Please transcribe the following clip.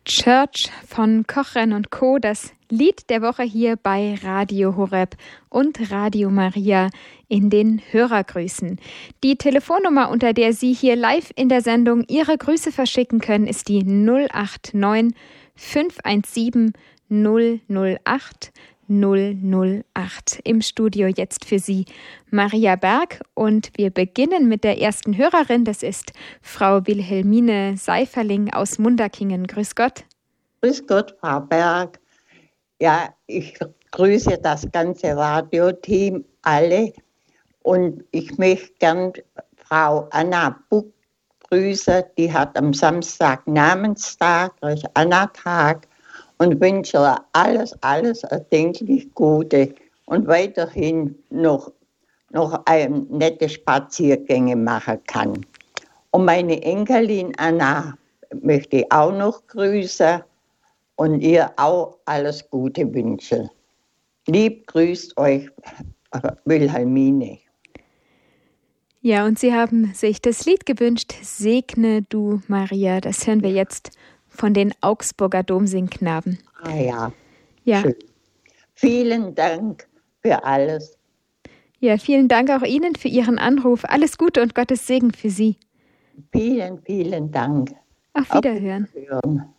Church von Kochen und Co., das Lied der Woche hier bei Radio Horeb und Radio Maria in den Hörergrüßen. Die Telefonnummer, unter der Sie hier live in der Sendung Ihre Grüße verschicken können, ist die 089 517 008 008. Im Studio jetzt für Sie Maria Berg und wir beginnen mit der ersten Hörerin. Das ist Frau Wilhelmine Seiferling aus Munderkingen. Grüß Gott. Grüß Gott, Frau Berg. Ja, ich grüße das ganze Radioteam, alle. Und ich möchte gern Frau Anna Buck grüßen. Die hat am Samstag Namenstag, Anna-Tag. Und wünsche ihr alles erdenklich Gute und weiterhin noch nette Spaziergänge machen kann. Und meine Enkelin Anna möchte ich auch noch grüßen und ihr auch alles Gute wünschen. Lieb grüßt euch, Wilhelmine. Ja, und Sie haben sich das Lied gewünscht, Segne du Maria. Das hören wir jetzt von den Augsburger Domsingknaben. Ah ja. Ja. Schön. Vielen Dank für alles. Ja, vielen Dank auch Ihnen für Ihren Anruf. Alles Gute und Gottes Segen für Sie. Vielen Dank. Auf Wiederhören. Auf Wiederhören.